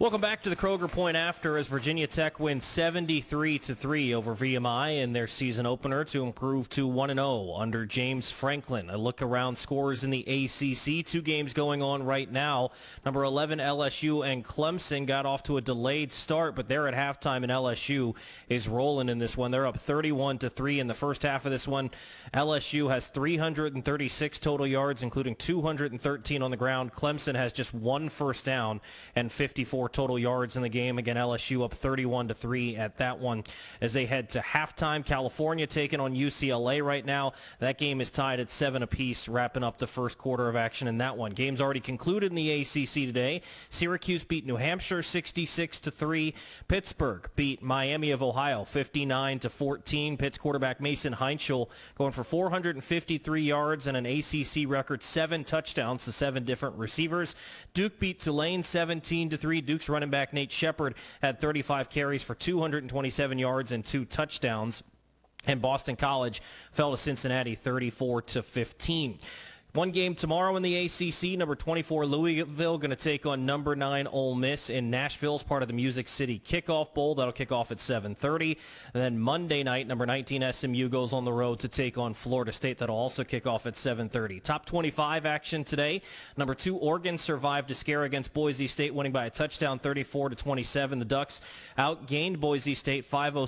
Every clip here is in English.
Welcome back to the Kroger Point After as Virginia Tech wins 73-3 over VMI in their season opener to improve to 1-0 under James Franklin. A look around scores in the ACC. Two games going on right now. Number 11 LSU and Clemson got off to a delayed start, but they're at halftime and LSU is rolling in this one. They're up 31-3 in the first half of this one. LSU has 336 total yards, including 213 on the ground. Clemson has just one first down and 54 total yards in the game. Again, LSU up 31-3 at that one as they head to halftime. California taking on UCLA right now. That game is tied at 7 apiece, wrapping up the first quarter of action in that one. Game's already concluded in the ACC today. Syracuse beat New Hampshire 66-3. Pittsburgh beat Miami of Ohio 59-14. Pitt's quarterback Mason Heinschel going for 453 yards and an ACC record 7 touchdowns to 7 different receivers. Duke beat Tulane 17-3. Duke's running back Nate Shepard had 35 carries for 227 yards and 2 touchdowns. And Boston College fell to Cincinnati 34-15. One game tomorrow in the ACC. Number 24 Louisville going to take on number 9 Ole Miss in Nashville as part of the Music City Kickoff Bowl. That'll kick off at 7:30. And then Monday night, number 19 SMU goes on the road to take on Florida State. That'll also kick off at 7:30. Top 25 action today. Number 2 Oregon survived a scare against Boise State, winning by a touchdown 34-27. The Ducks outgained Boise State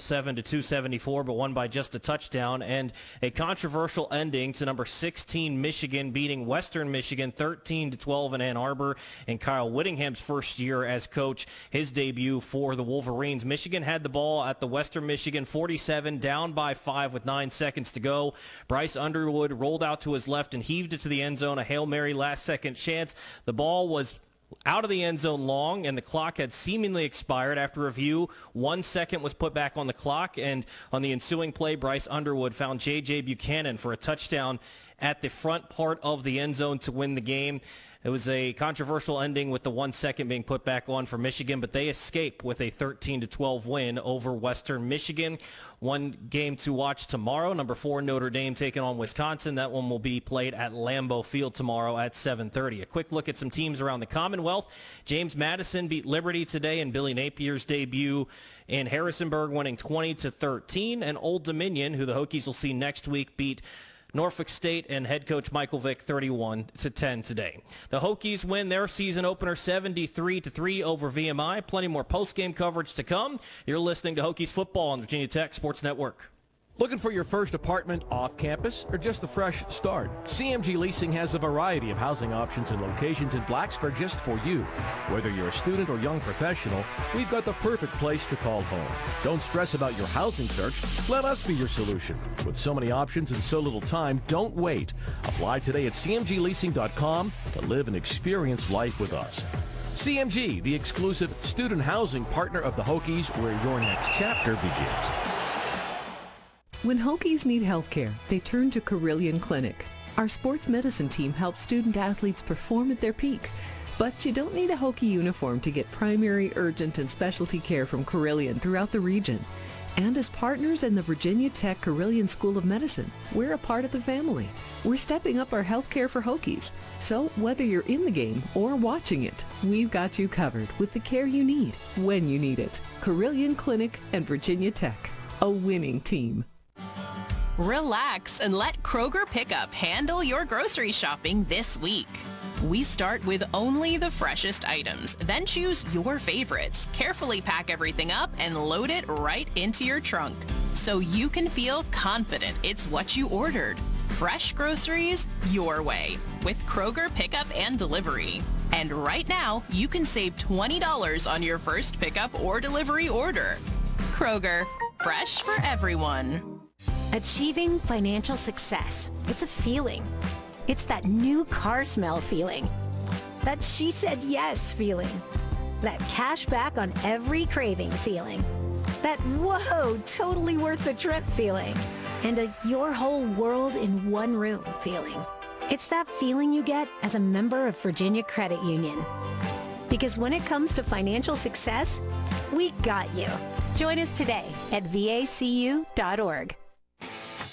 507-274, but won by just a touchdown. And a controversial ending to number 16 Michigan beating Western Michigan 13-12 in Ann Arbor. And Kyle Whittingham's first year as coach, his debut for the Wolverines. Michigan had the ball at the Western Michigan 47, down by 5 with 9 seconds to go. Bryce Underwood rolled out to his left and heaved it to the end zone, a Hail Mary last-second chance. The ball was out of the end zone long, and the clock had seemingly expired. After review, 1 second was put back on the clock, and on the ensuing play, Bryce Underwood found J.J. Buchanan for a touchdown at the front part of the end zone to win the game. It was a controversial ending with the 1 second being put back on for Michigan, but they escape with a 13-12 win over Western Michigan. One game to watch tomorrow. Number 4 Notre Dame taking on Wisconsin. That one will be played at Lambeau Field tomorrow at 7:30. A quick look at some teams around the Commonwealth. James Madison beat Liberty today in Billy Napier's debut in Harrisonburg, winning 20-13. And Old Dominion, who the Hokies will see next week, beat Norfolk State and head coach Michael Vick 31-10 today. The Hokies win their season opener 73-3 over VMI. Plenty more post-game coverage to come. You're listening to Hokies football on the Virginia Tech Sports Network. Looking for your first apartment off campus or just a fresh start? CMG Leasing has a variety of housing options and locations in Blacksburg just for you. Whether you're a student or young professional, we've got the perfect place to call home. Don't stress about your housing search. Let us be your solution. With so many options and so little time, don't wait. Apply today at cmgleasing.com to live and experience life with us. CMG, the exclusive student housing partner of the Hokies, where your next chapter begins. When Hokies need health care, they turn to Carilion Clinic. Our sports medicine team helps student athletes perform at their peak. But you don't need a Hokie uniform to get primary, urgent, and specialty care from Carilion throughout the region. And as partners in the Virginia Tech Carilion School of Medicine, we're a part of the family. We're stepping up our health care for Hokies. So whether you're in the game or watching it, we've got you covered with the care you need when you need it. Carilion Clinic and Virginia Tech, a winning team. Relax and let Kroger Pickup handle your grocery shopping this week. We start with only the freshest items, then choose your favorites, carefully pack everything up, and load it right into your trunk so you can feel confident it's what you ordered. Fresh groceries your way with Kroger Pickup and Delivery. And right now, you can save $20 on your first pickup or delivery order. Kroger, fresh for everyone. Achieving financial success, it's a feeling. It's that new car smell feeling. That she said yes feeling. That cash back on every craving feeling. That whoa, totally worth the trip feeling. And a your whole world in one room feeling. It's that feeling you get as a member of Virginia Credit Union. Because when it comes to financial success, we got you. Join us today at vacu.org.